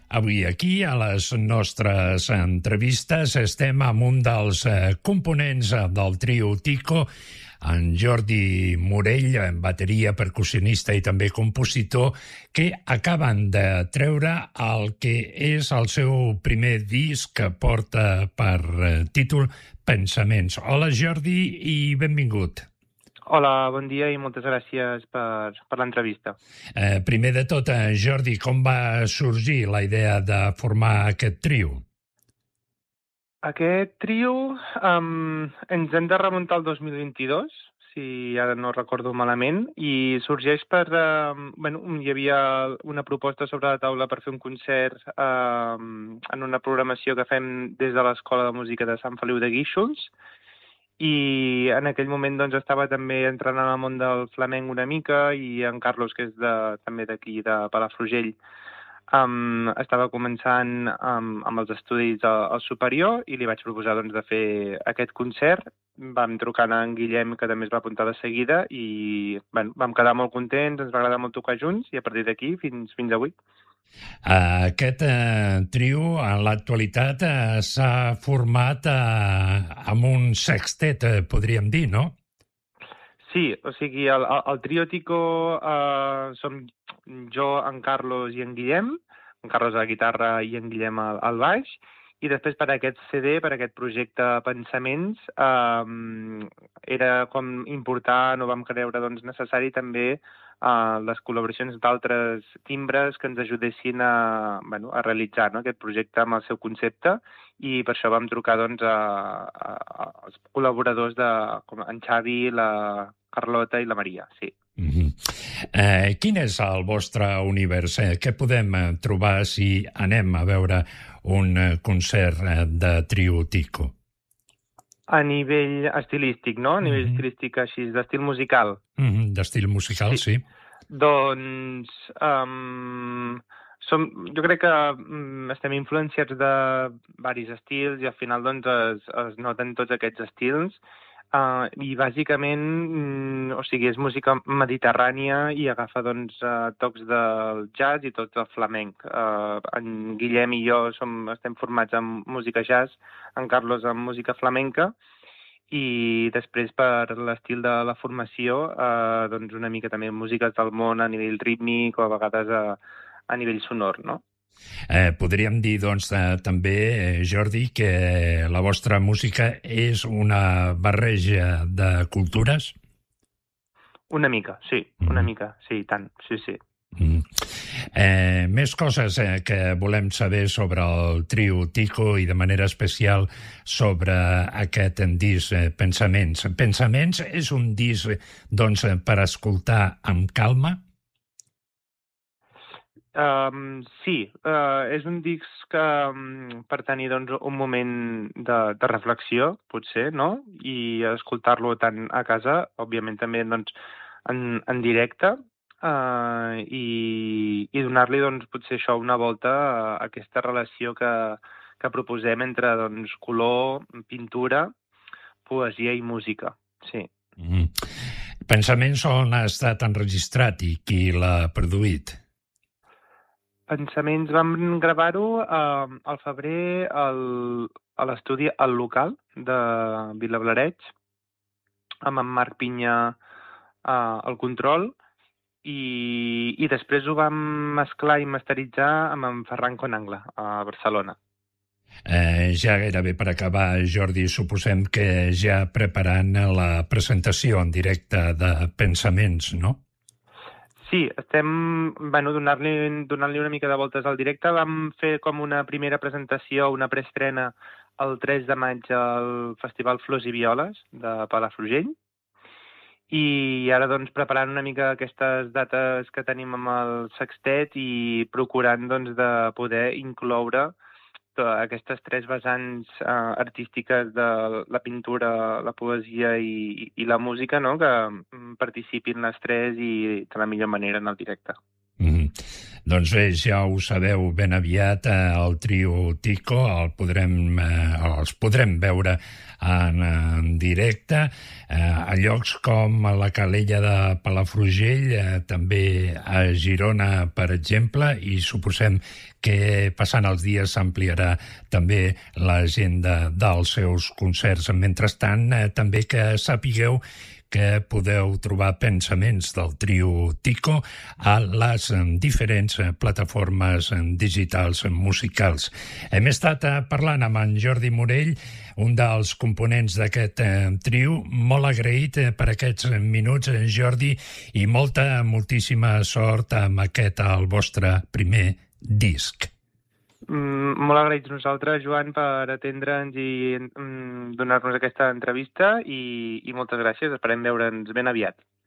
Avui aquí, a les nostres entrevistes, estem amb un dels components del trio Tico, en Jordi Morell, bateria, percussionista i també compositor, que acaben de treure el que és el seu primer disc que porta per títol Pensaments. Hola Jordi i benvingut. Hola, bon dia i moltes gràcies per l'entrevista. Primer de tot, Jordi, com va sorgir la idea de formar aquest trio? Aquest trio ens hem de remuntar al 2022, si ara no recordo malament, i sorgeix hi havia una proposta sobre la taula per fer un concert en una programació que fem des de l'Escola de Música de Sant Feliu de Guíxols, i en aquell moment doncs, estava també entrant en el món del flamenc una mica, i en Carlos, que és també d'aquí, de Palafrugell, estava començant amb els estudis al superior i li vaig proposar doncs, de fer aquest concert. Vam trucar a en Guillem, que també es va apuntar de seguida, i vam quedar molt contents, ens va agradar molt tocar junts, i a partir d'aquí fins avui. Aquest trio, en l'actualitat, s'ha format amb un sextet, podríem dir, no? Sí, o sigui, el trio Tico som jo, en Carlos i en Guillem, en Carlos a la guitarra i en Guillem al baix, i després per aquest CD, per aquest projecte Pensaments, era com important, o vam creure doncs, necessari també les col·laboracions d'altres timbres que ens ajudessin a realitzar aquest projecte amb el seu concepte, i per això vam trucar doncs, als col·laboradors com en Xavi, la Carlota i la Maria, sí. Quin és el vostre univers? Què podem trobar si anem a veure un concert de trio Tico? A nivell estilístic, no? A nivell estilístic així, d'estil musical. D'estil musical, sí. Doncs jo crec que estem influenciats de varis estils, i al final doncs, es noten tots aquests estils. I bàsicament, o sigui, és música mediterrània i agafa doncs, tocs del jazz i tots del flamenc. En Guillem i jo estem formats en música jazz, en Carlos en música flamenca, i després per l'estil de la formació, doncs una mica també músiques del món a nivell rítmic o a vegades a nivell sonor, no? Podríem dir, doncs, també, Jordi, que la vostra música és una barreja de cultures? Una mica, sí, i tant, sí. Més coses que volem saber sobre el trio Tico i de manera especial sobre aquest disc Pensaments. Pensaments és un disc, doncs, per escoltar amb calma? Sí, és un disc per tenir doncs, un moment de reflexió, potser, no? I escoltar-lo tant a casa, òbviament també doncs, en directe, i donar-li doncs, potser això una volta a aquesta relació que proposem entre doncs, color, pintura, poesia i música, sí. Pensaments on ha estat enregistrat i qui l'ha produït? Pensaments vam gravar-ho al febrer a l'estudi al local de Vilablareix, amb en Marc Pinya al control, i després ho vam mesclar i masteritzar amb en Ferran Conangla a Barcelona. Ja gairebé per acabar, Jordi, suposem que ja preparant la presentació en directe de Pensaments, no? Sí, estem donant-li una mica de voltes al directe. Vam fer com una primera presentació, una preestrena, el 3 de maig al Festival Flors i Violes de Palafrugell. I ara doncs preparant una mica aquestes dates que tenim amb el sextet i procurant doncs de poder incloure aquestes tres vessants artístiques de la pintura, la poesia i la música, no? Que participin les tres i de la millor manera en el directe. Doncs bé, ja ho sabeu, ben aviat el trio Tico els podrem veure en directe a llocs com la Calella de Palafrugell, també a Girona, per exemple, i suposem que passant els dies s'ampliarà també l'agenda dels seus concerts. Mentrestant, també que sapigueu que podeu trobar pensaments del trio Tico a les diferents plataformes digitals musicals. Hem estat parlant amb en Jordi Morell, un dels components d'aquest trio. Molt agraït per aquests minuts, Jordi, i moltíssima sort amb el vostre primer disc. Molt agraïts nosaltres, Joan, per atendre'ns i donar-nos aquesta entrevista i moltes gràcies. Esperem veure'ns ben aviat.